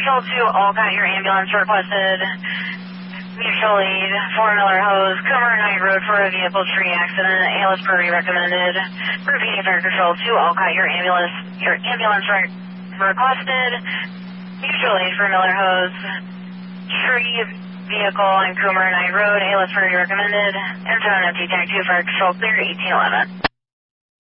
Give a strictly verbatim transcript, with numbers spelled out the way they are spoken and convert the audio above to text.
Control two, Olcott, your ambulance requested. Mutual aid, four Miller Hose, Coomer Knight Road for a vehicle tree accident. A L S Prairie recommended. Repeating Fire Control two, Olcott, your ambulance, your ambulance re requested. Mutual aid for Miller Hose, tree vehicle on Coomer Knight Road. A L S Prairie recommended. Engine on empty, tag two, Fire Control clear, eighteen eleven.